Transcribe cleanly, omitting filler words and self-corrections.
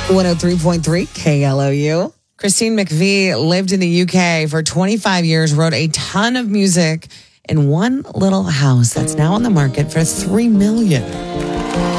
103.3 KLOU. Christine McVie lived in the UK for 25 years, wrote a ton of music in one little house that's now on the market for $3 million.